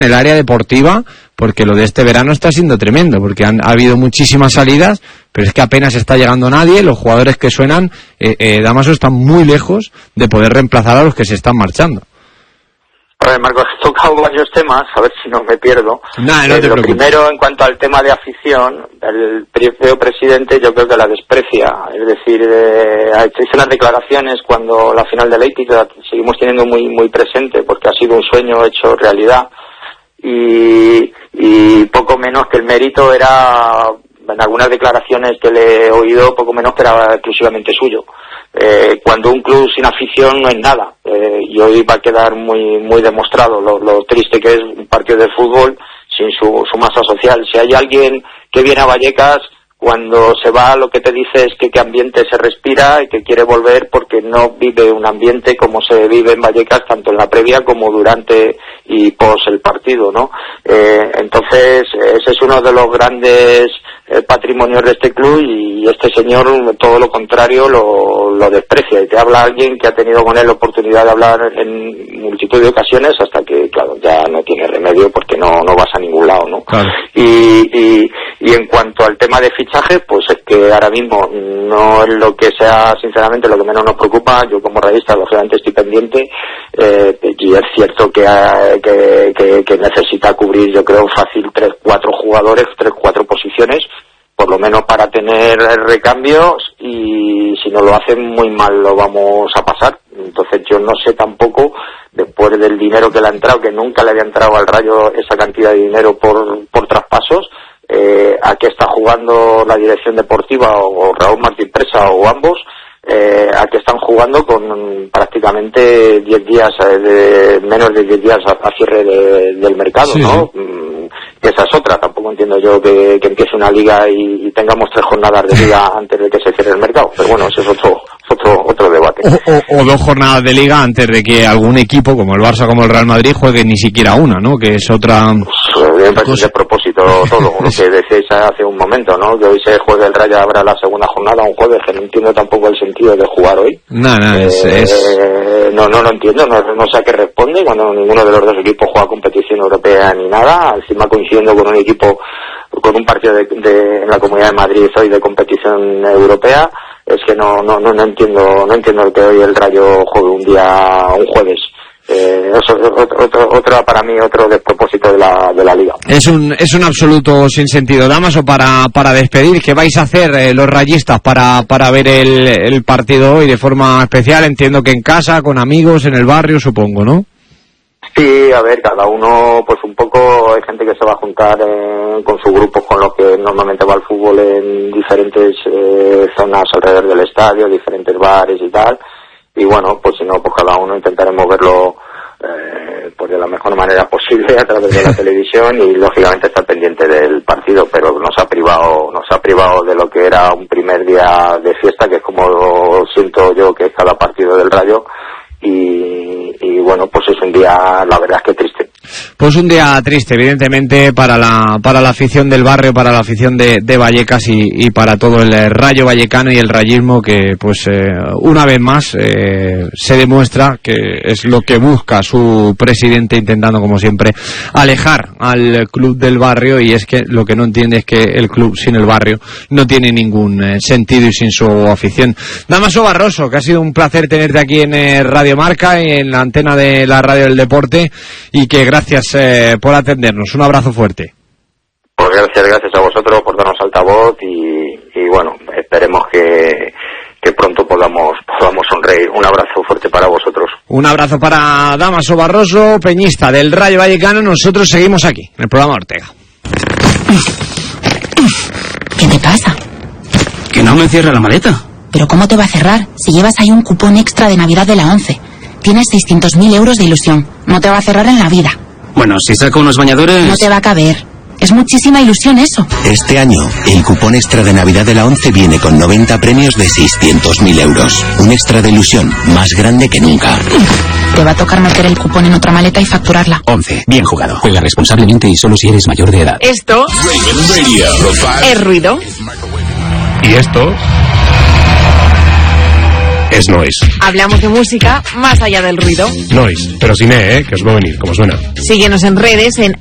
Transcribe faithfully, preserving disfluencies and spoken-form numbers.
el área deportiva, porque lo de este verano está siendo tremendo, porque han, ha habido muchísimas salidas, pero es que apenas está llegando nadie. Los jugadores que suenan, eh, eh, Dámaso, están muy lejos de poder reemplazar a los que se están marchando. A ver, Marcos, he tocado varios temas, a ver si no me pierdo. Nah, no eh, te lo preocupes. Primero, en cuanto al tema de afición, el propio presidente yo creo que la desprecia. Es decir, eh, ha hecho unas declaraciones cuando la final de Leipzig la seguimos teniendo muy muy presente, porque ha sido un sueño hecho realidad. Y, y poco menos que el mérito era, en algunas declaraciones que le he oído, poco menos que era exclusivamente suyo. Eh, cuando un club sin afición no es nada, eh, y hoy va a quedar muy muy demostrado lo, lo triste que es un partido de fútbol sin su, su masa social. Si hay alguien que viene a Vallecas, cuando se va, lo que te dice es que qué ambiente se respira y que quiere volver porque no vive un ambiente como se vive en Vallecas, tanto en la previa como durante y pos el partido, ¿no? Eh, entonces, ese es uno de los grandes eh, patrimonios de este club, y este señor todo lo contrario lo, lo desprecia, y te habla alguien que ha tenido con él la oportunidad de hablar en multitud de ocasiones, hasta que, claro, ya no tiene remedio porque no, no vas a ningún lado, ¿no? Claro. Y, y, y en cuanto al tema de fichaje, pues es que ahora mismo no es lo que sea, sinceramente, lo que menos nos preocupa. Yo como revista, lógicamente, estoy pendiente, eh, y es cierto que, que, que, que necesita cubrir, yo creo, fácil tres, cuatro jugadores, tres, cuatro posiciones, por lo menos para tener recambios, y si no lo hacen muy mal lo vamos a pasar. Entonces yo no sé tampoco, después del dinero que le ha entrado, que nunca le había entrado al Rayo esa cantidad de dinero por, por traspasos, eh, a qué está jugando la dirección deportiva o, o Raúl Martín Presa o ambos, eh, a qué están jugando con prácticamente diez días, eh, de, menos de diez días a, a cierre de, del mercado, sí, ¿no? Sí. Esa es otra. Tampoco entiendo yo que, que empiece una liga y, y tengamos tres jornadas de liga antes de que se cierre el mercado. Pero bueno, ese es otro otro otro debate. O, o, o dos jornadas de liga antes de que algún equipo, como el Barça, como el Real Madrid, juegue ni siquiera una, ¿no? Que es otra... Pues, me parece de propósito todo, lo que decíais hace un momento, ¿no? Que hoy se juegue el Rayo, habrá la segunda jornada un jueves, que no entiendo tampoco el sentido de jugar hoy. No, no, eh, es... es... No, no lo entiendo, no, no sé a qué responde cuando ninguno de los dos equipos juega competición europea ni nada, encima coincidiendo con un equipo, con un partido de, de, en la Comunidad de Madrid hoy de competición europea. Es que no no no, no entiendo no entiendo que hoy el Rayo juegue un día, un jueves. Eh, otro, otro, otro para mí otro despropósito de la de la liga. Es un es un absoluto sinsentido. Dámaso, para para despedir, ¿qué vais a hacer eh, los rayistas para para ver el, el partido hoy de forma especial? Entiendo que en casa, con amigos, en el barrio, supongo, ¿no? Sí, a ver, cada uno, pues un poco, hay gente que se va a juntar eh, con sus grupos con los que normalmente va al fútbol en diferentes eh, zonas alrededor del estadio, diferentes bares y tal, y bueno, pues si no, pues cada uno intentaremos verlo eh, pues de la mejor manera posible a través de la televisión, y lógicamente estar pendiente del partido, pero nos ha privado, nos ha privado de lo que era un primer día de fiesta, que es como siento yo que es cada partido del Rayo. Y, y bueno, pues es un día, la verdad es que triste. Pues un día triste, evidentemente, para la para la afición del barrio, para la afición de, de Vallecas y, y para todo el Rayo vallecano y el rayismo, que pues eh, una vez más eh, se demuestra que es lo que busca su presidente, intentando como siempre alejar al club del barrio, y es que lo que no entiende es que el club sin el barrio no tiene ningún eh, sentido y sin su afición. Dámaso Barroso, que ha sido un placer tenerte aquí en eh, Radio Marca, en la antena de la Radio del Deporte, y que gracias eh, por atendernos. Un abrazo fuerte. Pues gracias, gracias a vosotros por darnos altavoz, y, y bueno, esperemos que, que pronto podamos, podamos sonreír. Un abrazo fuerte para vosotros. Un abrazo para Dámaso Barroso, peñista del Rayo Vallecano. Nosotros seguimos aquí, en el programa Ortega. ¿Qué te pasa? Que no me cierra la maleta. ¿Pero cómo te va a cerrar? Si llevas ahí un cupón extra de Navidad de la ONCE. Tienes seiscientos mil euros de ilusión. No te va a cerrar en la vida. Bueno, si saco unos bañadores... No te va a caber. Es muchísima ilusión eso. Este año, el cupón extra de Navidad de la ONCE viene con noventa premios de seiscientos mil euros. Un extra de ilusión más grande que nunca. Te va a tocar meter el cupón en otra maleta y facturarla. ONCE. Bien jugado. Juega responsablemente y solo si eres mayor de edad. Esto es ruido. ¿Y esto? Es Noise. Hablamos de música más allá del ruido. Noise, pero sin E, ¿eh? Que os va a venir, como suena. Síguenos en redes en